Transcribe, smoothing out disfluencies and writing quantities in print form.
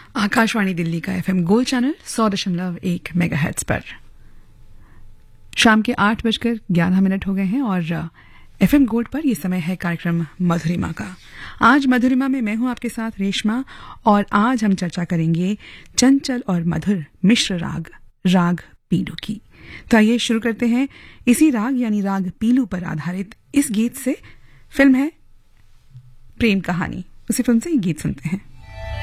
आकाशवाणी दिल्ली का FM gold channel 100.1 megahertz पर शाम के 8:11 हो गए हैं और एफएम गोल्ड पर यह समय है कार्यक्रम मधुरिमा का। आज मधुरिमा में मैं हूं आपके साथ रेशमा और आज हम चर्चा करेंगे चंचल और मधुर मिश्र राग पीलू की। तो आइए शुरू करते हैं इसी राग यानी राग पीलू पर आधारित इस गीत से। फिल्म है प्रेम कहानी, उसी फिल्म से ये गीत सुनते हैं।